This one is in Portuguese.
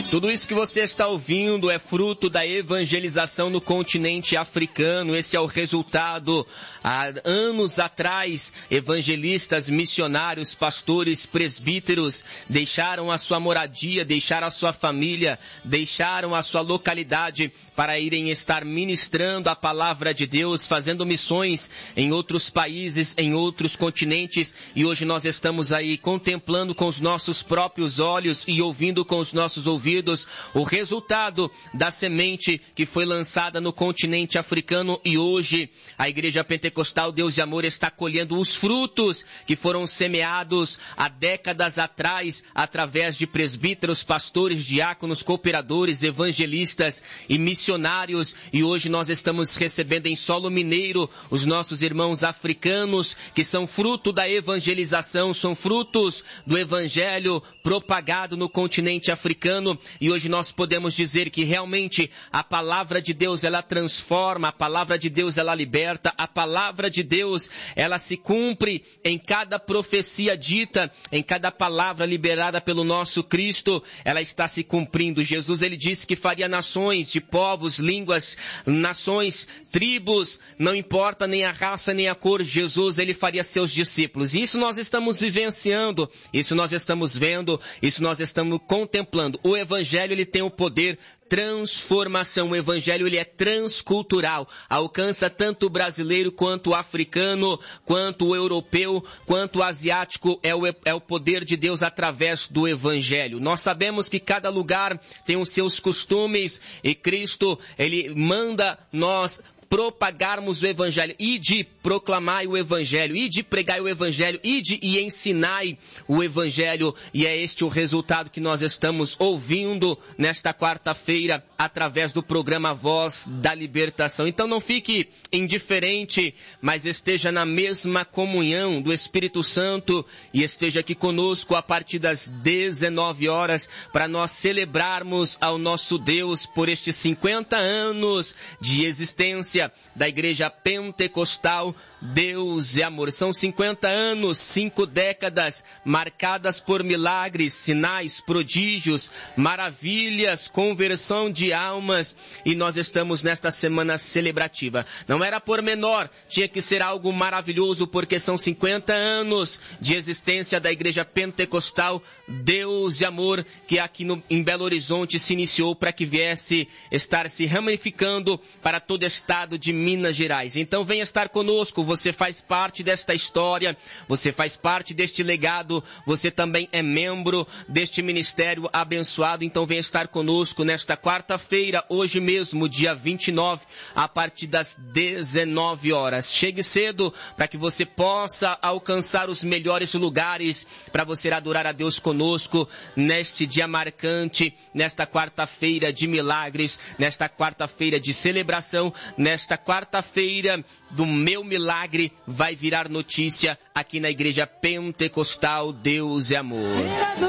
Tudo isso que você está ouvindo é fruto da evangelização no continente africano. Esse é o resultado. Há anos atrás, evangelistas, missionários, pastores, presbíteros deixaram a sua moradia, deixaram a sua família, deixaram a sua localidade para irem estar ministrando a palavra de Deus, fazendo missões em outros países, em outros continentes. E hoje nós estamos aí contemplando com os nossos próprios olhos e ouvindo com os nossos ouvidos o resultado da semente que foi lançada no continente africano, e hoje a Igreja Pentecostal Deus e Amor está colhendo os frutos que foram semeados há décadas atrás através de presbíteros, pastores, diáconos, cooperadores, evangelistas e missionários. E hoje nós estamos recebendo em solo mineiro os nossos irmãos africanos, que são fruto da evangelização, são frutos do evangelho propagado no continente africano. E hoje nós podemos dizer que realmente a palavra de Deus, ela transforma, a palavra de Deus, ela liberta, a palavra de Deus, ela se cumpre em cada profecia dita, em cada palavra liberada pelo nosso Cristo, ela está se cumprindo. Jesus, ele disse que faria nações de povos, línguas, nações, tribos, não importa nem a raça nem a cor, Jesus, ele faria seus discípulos. E isso nós estamos vivenciando, isso nós estamos vendo, isso nós estamos contemplando. O Evangelho, ele tem o poder transformação. O Evangelho, ele é transcultural. Alcança tanto o brasileiro, quanto o africano, quanto o europeu, quanto o asiático. É o poder de Deus através do Evangelho. Nós sabemos que cada lugar tem os seus costumes e Cristo, ele manda nós propagarmos o Evangelho, e de proclamar o Evangelho, e de pregar o Evangelho, e ensinar o Evangelho. E é este o resultado que nós estamos ouvindo nesta quarta-feira através do programa Voz da Libertação. Então não fique indiferente, mas esteja na mesma comunhão do Espírito Santo e esteja aqui conosco a partir das 19 horas para nós celebrarmos ao nosso Deus por estes 50 anos de existência da Igreja Pentecostal Deus e Amor. São 50 anos, 5 décadas marcadas por milagres, sinais, prodígios, maravilhas, conversão de almas, e nós estamos nesta semana celebrativa. Não era por menor, tinha que ser algo maravilhoso, porque são 50 anos de existência da Igreja Pentecostal Deus e Amor, que aqui em Belo Horizonte se iniciou para que viesse estar se ramificando para todo o estado de Minas Gerais. Então venha estar conosco, você faz parte desta história, você faz parte deste legado, você também é membro deste ministério abençoado. Então venha estar conosco nesta quarta-feira, hoje mesmo, dia 29, a partir das 19 horas. Chegue cedo para que você possa alcançar os melhores lugares para você adorar a Deus conosco neste dia marcante, nesta quarta-feira de milagres, nesta quarta-feira de celebração, nesta quarta-feira do meu milagre vai virar notícia aqui na Igreja Pentecostal Deus e Amor.